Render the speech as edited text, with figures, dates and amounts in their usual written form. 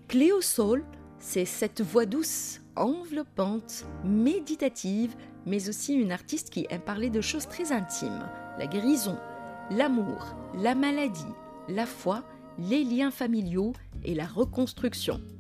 Cléo Sole, c'est cette voix douce, enveloppante, méditative, mais aussi une artiste qui aime parler de choses très intimes. La guérison, l'amour, la maladie, la foi, les liens familiaux et la reconstruction.